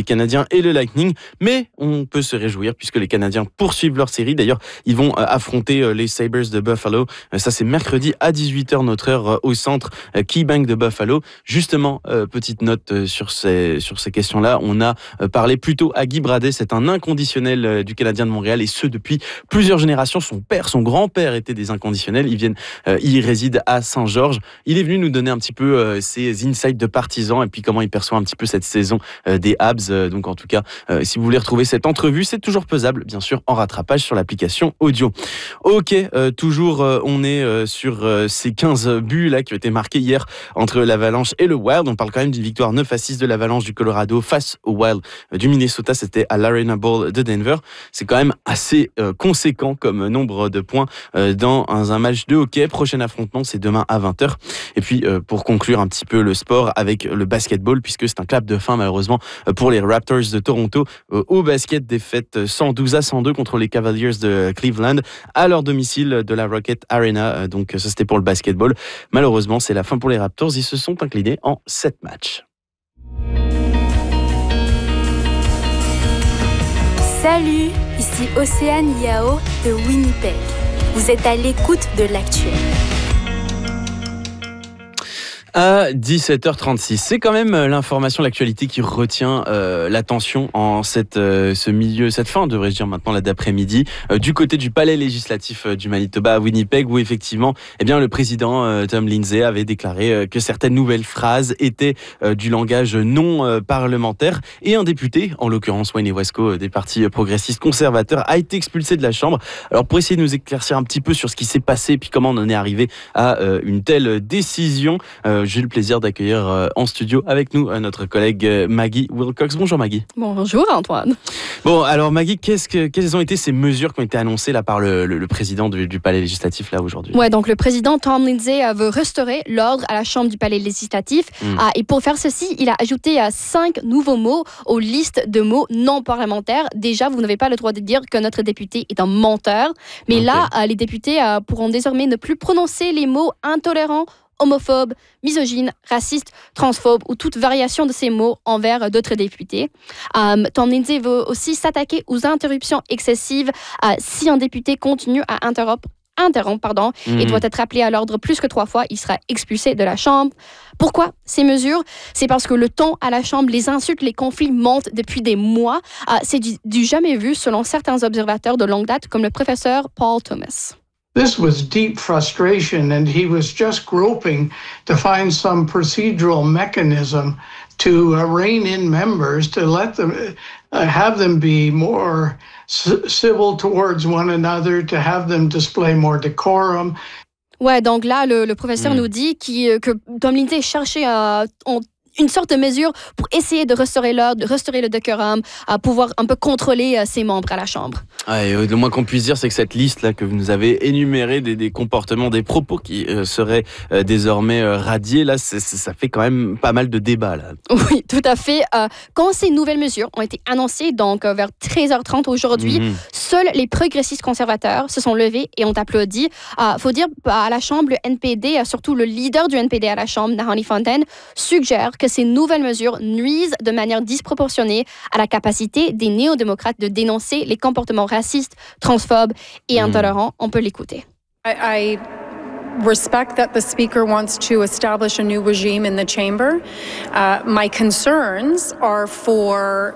Canadien et le Lightning, mais on peut se réjouir puisque les Canadiens poursuivent leur série. D'ailleurs, ils vont affronter les Sabres de Buffalo. Ça, c'est mercredi à 18h notre heure au centre KeyBank de Buffalo. Justement, petite note sur ces questions-là. On a parlé plutôt à Guy Bradet. C'est un inconditionnel du Canadien de Montréal et ce depuis plusieurs générations. Son père, son grand-père étaient des inconditionnels. Il réside à Saint-Georges. Il est venu nous donner un petit peu ses insights de partisan et puis comment il perçoit un petit peu cette saison des Habs. Donc en tout cas, si vous voulez retrouver cette entrevue, c'est toujours pesable, bien sûr, en rattrapage sur l'application audio. Ok, toujours on est sur ces 15 buts là qui ont été marqués hier entre l'Avalanche et le Wild. On parle quand même d'une victoire 9-6 de l'Avalanche du Colorado face au Wild du Minnesota. C'était à l'Arena Bowl de Denver. C'est quand même assez conséquent comme nombre de points dans un match de hockey. Prochain affrontement, c'est demain à 20h. Et puis, pour conclure un petit peu le sport avec le basketball, puisque c'est un clap de fin malheureusement pour les Raptors de Toronto. Au basket, défaite 112-102 contre les Cavaliers de Cleveland à leur domicile de la Rocket Arena. Donc ça, c'était pour le basketball. Malheureusement, c'est la fin pour les Raptors. Ils se sont inclinés en 7 matchs. Salut, ici Océane Yao de Winnipeg. Vous êtes à l'écoute de l'actuel. À 17h36, c'est quand même l'information, l'actualité qui retient l'attention en cette fin, devrais-je dire maintenant, là d'après-midi, du côté du palais législatif du Manitoba à Winnipeg, où effectivement, le président Tom Lindsay avait déclaré que certaines nouvelles phrases étaient du langage non parlementaire, et un député, en l'occurrence Wayne Wesco des partis progressistes conservateurs, a été expulsé de la Chambre. Alors pour essayer de nous éclaircir un petit peu sur ce qui s'est passé, puis comment on en est arrivé à une telle décision, j'ai le plaisir d'accueillir en studio avec nous notre collègue Maggie Wilcox. Bonjour Maggie. Bonjour Antoine. Bon, alors Maggie, quelles ont été ces mesures qui ont été annoncées là par le président du Palais législatif là aujourd'hui? Ouais, donc le président Tom Lindsay veut restaurer l'ordre à la Chambre du Palais législatif. Et pour faire ceci, il a ajouté 5 nouveaux mots aux listes de mots non parlementaires. Déjà, vous n'avez pas le droit de dire que notre député est un menteur. Mais okay. Là, les députés pourront désormais ne plus prononcer les mots intolérants, homophobe, misogyne, raciste, transphobe ou toute variation de ces mots envers d'autres députés. Tom Lindsay veut aussi s'attaquer aux interruptions excessives si un député continue à interrompre et doit être appelé à l'ordre plus que 3 fois, il sera expulsé de la Chambre. Pourquoi ces mesures? C'est parce que le ton à la Chambre, les insultes, les conflits montent depuis des mois. C'est du jamais vu selon certains observateurs de longue date comme le professeur Paul Thomas. This was deep frustration, and he was just groping to find some procedural mechanism to rein in members, to let them have them be more civil towards one another, to have them display more decorum. Ouais, donc là, le professeur nous dit que Tom Lindsay cherchait une sorte de mesure pour essayer de restaurer l'ordre, de restaurer le décorum, à pouvoir un peu contrôler ses membres à la Chambre. Ouais, le moins qu'on puisse dire, c'est que cette liste-là que vous nous avez énumérée des comportements, des propos qui seraient désormais radiés, là, ça fait quand même pas mal de débats. Là. Oui, tout à fait. Quand ces nouvelles mesures ont été annoncées, donc vers 13h30 aujourd'hui, seuls les progressistes conservateurs se sont levés et ont applaudi. Faut dire, à la Chambre, le NPD, surtout le leader du NPD à la Chambre, Nahani Fontaine, suggère que ces nouvelles mesures nuisent de manière disproportionnée à la capacité des néo-démocrates de dénoncer les comportements racistes, transphobes et intolérants. On peut l'écouter. I respect that the Speaker wants to establish a new regime in the chamber. My concerns are for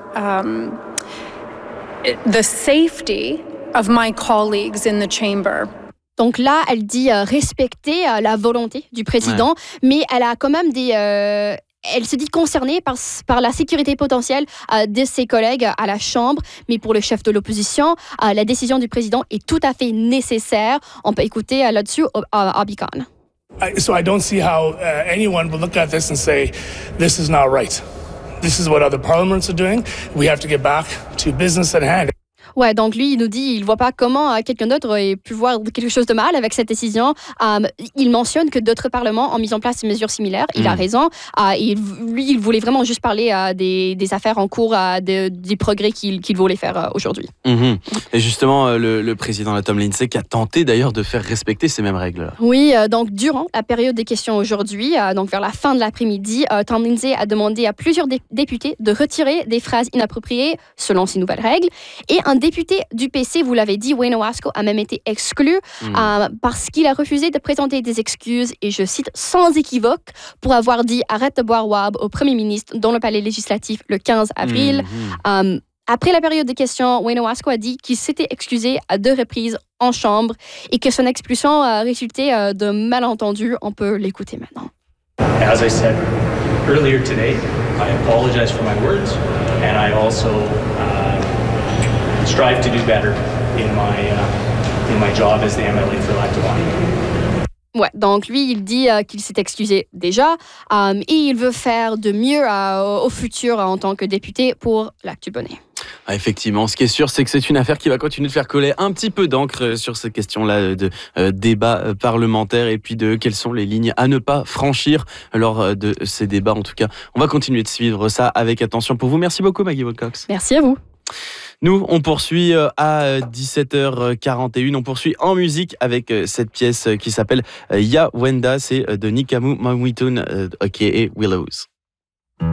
the safety of my colleagues in the chamber. Donc là, elle dit respecter la volonté du président, mais elle a quand même elle se dit concernée par la sécurité potentielle de ses collègues à la Chambre. Mais pour le chef de l'opposition, la décision du président est tout à fait nécessaire. On peut écouter là-dessus Abi Khan. So I don't see how anyone will look at this and say, this is not right. This is what other parliaments are doing. We have to get back to business at hand. Ouais, donc lui, il nous dit il voit pas comment quelqu'un d'autre aurait pu voir quelque chose de mal avec cette décision. Il mentionne que d'autres parlements ont mis en place des mesures similaires. Il a raison. Lui, il voulait vraiment juste parler des affaires en cours, des progrès qu'il voulait faire aujourd'hui. Et justement, le président Tom Lindsay qui a tenté d'ailleurs de faire respecter ces mêmes règles. Oui, donc durant la période des questions aujourd'hui, donc vers la fin de l'après-midi, Tom Lindsay a demandé à plusieurs députés de retirer des phrases inappropriées selon ces nouvelles règles. Et un député du PC, vous l'avez dit, Wayne Owasco, a même été exclu parce qu'il a refusé de présenter des excuses, et je cite, sans équivoque, pour avoir dit « arrête de boire Wab » au premier ministre dans le palais législatif le 15 avril. Après la période de questions, Wayne Owasco a dit qu'il s'était excusé à 2 reprises en chambre et que son expulsion a résulté de malentendus. On peut l'écouter maintenant. As I said earlier today, I apologize for my words, and I also strive to do better in my job as the MLA for Lackawanna. Ouais, donc lui, il dit qu'il s'est excusé déjà et il veut faire de mieux au futur en tant que député pour Lac-du-Bonnet. Effectivement, ce qui est sûr, c'est que c'est une affaire qui va continuer de faire coller un petit peu d'encre sur ces questions-là de débat parlementaire et puis de quelles sont les lignes à ne pas franchir lors de ces débats. En tout cas, on va continuer de suivre ça avec attention pour vous. Merci beaucoup, Maggie Wilcox. Merci à vous. Nous, on poursuit à 17h41. On poursuit en musique avec cette pièce qui s'appelle Ya Wenda. C'est de Nikamu Mawitun, a.k.a. Willows.